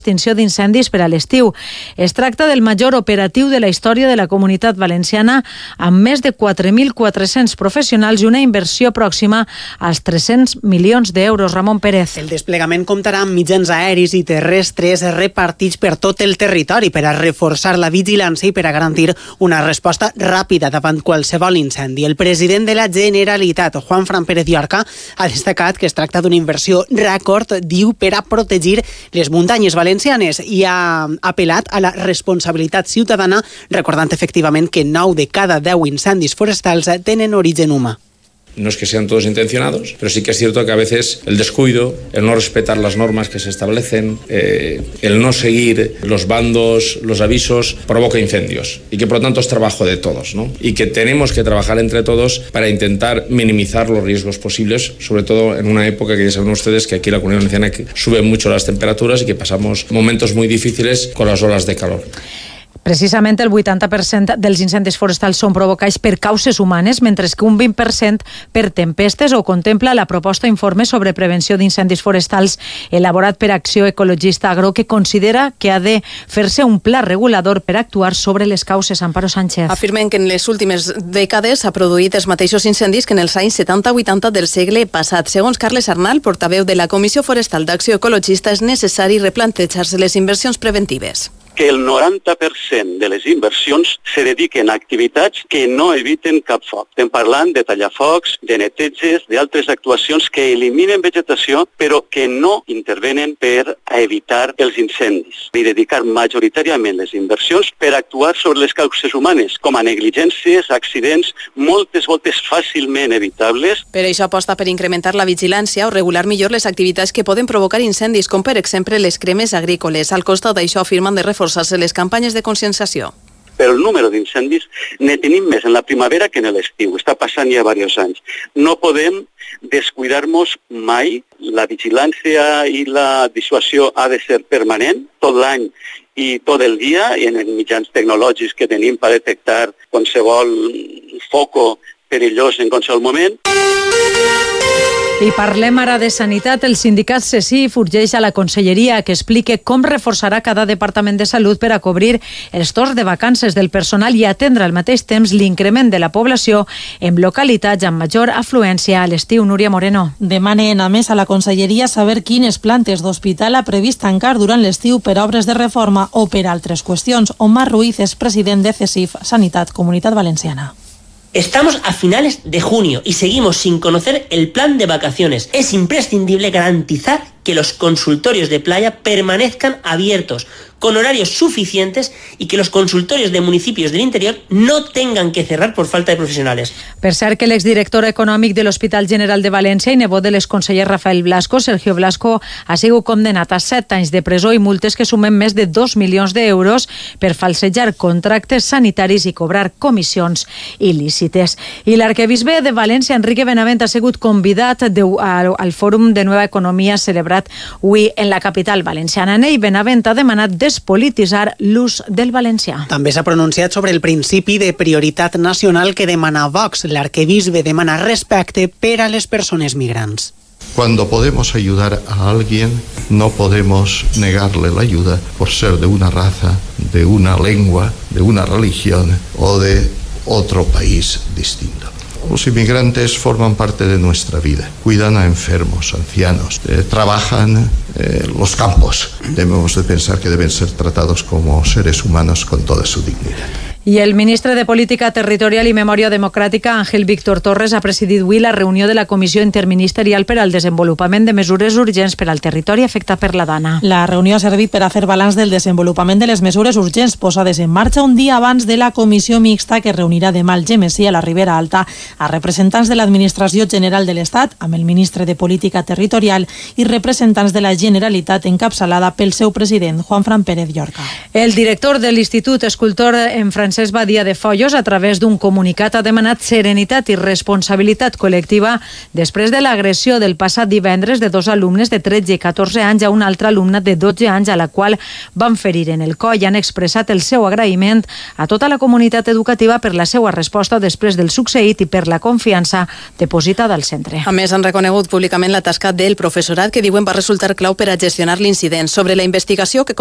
extinció d'incendis per a l'estiu. Es tracta del major operatiu de la història de la Comunitat Valenciana, amb més de 4.400 professionals i una inversió pròxima als 300 milions d'euros. Ramon Pérez. El desplegament comptarà amb mitjans aeris i terrestres repartits per tot el territori per a reforçar la vigilància i per a garantir una resposta ràpida davant qualsevol incendi. El president de la Generalitat, Juanfran Pérez Llorca, ha destacat que es tracta d'una inversió rècord, diu, per a protegir les muntanyes valencianes i ha apel·lat a la responsabilitat ciutadana, recordant efectivament que 9 de cada 10 incendis forestals tenen origen humà. No es que sean todos intencionados, pero sí que es cierto que a veces el descuido, el no respetar las normas que se establecen, el no seguir los bandos, los avisos, provoca incendios y que por lo tanto es trabajo de todos, ¿no? Y que tenemos que trabajar entre todos para intentar minimizar los riesgos posibles, sobre todo en una época que ya saben ustedes que aquí en la Comunidad Valenciana suben mucho las temperaturas y que pasamos momentos muy difíciles con las olas de calor. Precisament el 80% dels incendis forestals són provocats per causes humanes, mentre que un 20% per tempestes. Ho contempla la proposta informe sobre prevenció d'incendis forestals elaborat per Acció Ecologista Agro, que considera que ha de fer-se un pla regulador per actuar sobre les causes. Amparo Sánchez. Afirmen que en les últimes dècades s'ha produït els mateixos incendis que en els anys 70-80 del segle passat. Segons Carles Arnal, portaveu de la Comissió Forestal d'Acció Ecologista, és necessari replantejar-se les inversions preventives. Que el 90% de les inversions se dediquen a activitats que no eviten cap foc. Estem parlant de tallafocs, de neteges, d'altres actuacions que eliminen vegetació, però que no intervenen per a evitar els incendis. I dedicar majoritàriament les inversions per actuar sobre les causes humanes, com a negligències, accidents, moltes voltes fàcilment evitables. Per això aposta per incrementar la vigilància o regular millor les activitats que poden provocar incendis, com per exemple les cremes agrícoles. Al costat d'això afirmen de reforçar-se les campanyes de conscienciació. Però el número d'incendis ne tenim més en la primavera que en l'estiu. Està passant ja diversos anys. No podem descuidar-nos mai. La vigilància i la dissuasió ha de ser permanent tot l'any i tot el dia, i en els mitjans tecnològics que tenim per detectar qualsevol foco perillós en qualsevol moment. I parlem ara de sanitat. El sindicat CECIF urgeix a la Conselleria que explique com reforçarà cada Departament de Salut per a cobrir els torns de vacances del personal i atendre al mateix temps l'increment de la població en localitats amb major afluència a l'estiu. Núria Moreno. Demanen a més a la Conselleria saber quines plantes d'hospital ha previst tancar durant l'estiu per obres de reforma o per altres qüestions. Omar Ruiz és president de CECIF Sanitat Comunitat Valenciana. Estamos a finales de junio y seguimos sin conocer el plan de vacaciones. Es imprescindible garantizar que los consultorios de playa permanezcan abiertos con horarios suficientes y que los consultorios de municipios del interior no tengan que cerrar por falta de profesionales. Per cert que l'exdirector econòmic de l'Hospital General de València i nebot de l'exconseller Rafael Blasco, Sergio Blasco, ha sigut condenat a 7 anys de presó i multes que sumen més de 2 milions d'euros per falsejar contractes sanitaris i cobrar comissions il·lícites. I l'arquebisbe de València, Enrique Benavent, ha sigut convidat al Fòrum de Nueva Economia celebrat avui en la capital valenciana. En ell, Benavent ha demanat despolititzar l'ús del valencià. També s'ha pronunciat sobre el principi de prioritat nacional que demana Vox. L'arquebisbe demana respecte per a les persones migrants. Cuando podemos ayudar a alguien, no podemos negarle la ayuda por ser de una raza, de una lengua, de una religión o de otro país distinto. Los inmigrantes forman parte de nuestra vida, cuidan a enfermos, ancianos, trabajan los campos. Debemos de pensar que deben ser tratados como seres humanos con toda su dignidad. I el ministre de Política Territorial i Memòria Democràtica, Ángel Víctor Torres, ha presidit avui la reunió de la Comissió Interministerial per al Desenvolupament de Mesures Urgents per al Territori afectat per la Dana. La reunió ha servit per a fer balanç del desenvolupament de les mesures urgents posades en marxa un dia abans de la comissió mixta que reunirà demà al Gemesí a la Ribera Alta a representants de l'Administració General de l'Estat, amb el ministre de Política Territorial i representants de la Generalitat encapçalada pel seu president, Juanfran Pérez Llorca. El director de l'Institut Escultor en francès Francesc Badia de Foios, a través d'un comunicat, ha demanat serenitat i responsabilitat col·lectiva després de l'agressió del passat divendres de 2 alumnes de 13 i 14 anys a un altre alumne de 12 anys a la qual van ferir en el coll. Han expressat el seu agraïment a tota la comunitat educativa per la seva resposta després del succeït i per la confiança depositada al centre. A més, han reconegut públicament la tasca del professorat que diuen va resultar clau per a gestionar l'incident. Sobre la investigació que